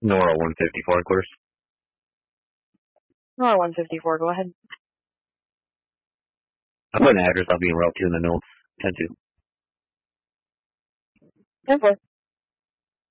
Nora 154, of course. Nora 154, go ahead. I'll put an address. I'll be in Route 2 in the notes. 10-2. 10-4.